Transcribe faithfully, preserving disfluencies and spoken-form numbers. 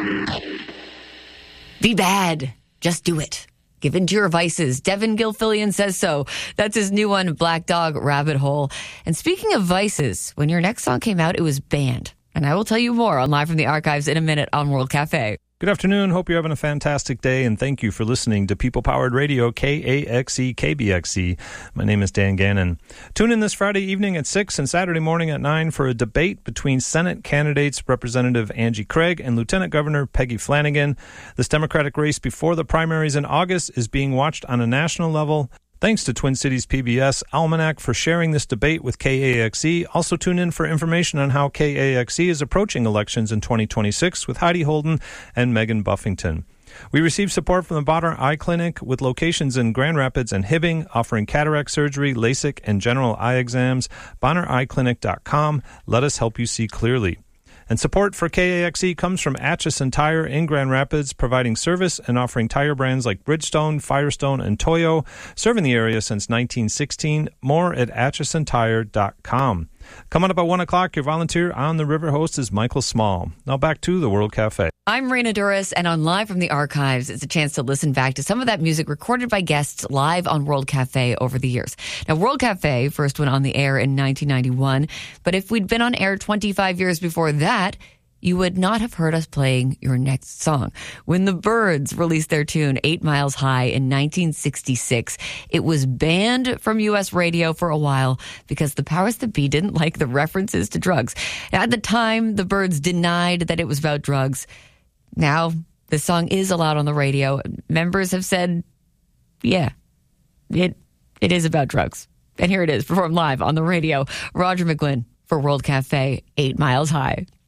Be bad. Just do it. Give in to your vices. Devin Gilfillian says so. That's his new one, Black Dog Rabbit Hole. And speaking of vices, when your next song came out, it was banned. And I will tell you more on Live from the Archives in a minute on World Cafe. Good afternoon. Hope you're having a fantastic day, and thank you for listening to People-Powered Radio, K A X E, K B X E. My name is Dan Gannon. Tune in this Friday evening at six and Saturday morning at nine for a debate between Senate candidates Representative Angie Craig and Lieutenant Governor Peggy Flanagan. This Democratic race before the primaries in August is being watched on a national level. Thanks to Twin Cities P B S Almanac for sharing this debate with K A X E. Also tune in for information on how K A X E is approaching elections in twenty twenty-six with Heidi Holden and Megan Buffington. We receive support from the Bonner Eye Clinic with locations in Grand Rapids and Hibbing, offering cataract surgery, LASIK, and general eye exams. bonner eye clinic dot com. Let us help you see clearly. And support for K A X E comes from Atchison Tire in Grand Rapids, providing service and offering tire brands like Bridgestone, Firestone, and Toyo, serving the area since nineteen sixteen. More at atchison tire dot com. Coming up at one o'clock, your volunteer on the River host is Michael Small. Now back to the World Cafe. I'm Marina Duras, and on Live from the Archives, it's a chance to listen back to some of that music recorded by guests live on World Cafe over the years. Now, World Cafe first went on the air in nineteen ninety-one, but if we'd been on air twenty-five years before that, you would not have heard us playing your next song. When the Byrds released their tune, Eight Miles High, in nineteen sixty-six, it was banned from U S radio for a while because the powers that be didn't like the references to drugs. At the time, the Byrds denied that it was about drugs. Now, the song is allowed on the radio. Members have said, yeah, it it is about drugs. And here it is, performed live on the radio. Roger McGuinn for World Cafe, Eight Miles High.